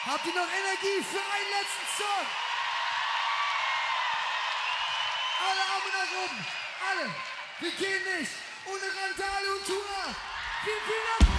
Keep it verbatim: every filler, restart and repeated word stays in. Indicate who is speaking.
Speaker 1: Habt ihr noch Energie für einen letzten Song? Alle Arme nach oben. Alle. Wir gehen nicht ohne Randale und Tura. Vielen, vielen Dank.